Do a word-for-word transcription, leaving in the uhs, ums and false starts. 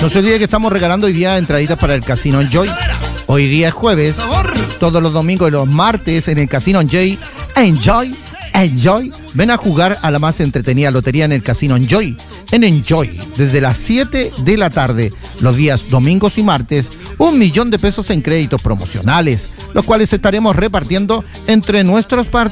No se olvide que estamos regalando hoy día entraditas para el Casino Enjoy. Hoy día es jueves, todos los domingos y los martes en el Casino Enjoy. Enjoy, Enjoy. Ven a jugar a la más entretenida lotería en el Casino Enjoy. En Enjoy, desde las siete de la tarde, los días domingos y martes, un millón de pesos en créditos promocionales, los cuales estaremos repartiendo entre nuestros participantes.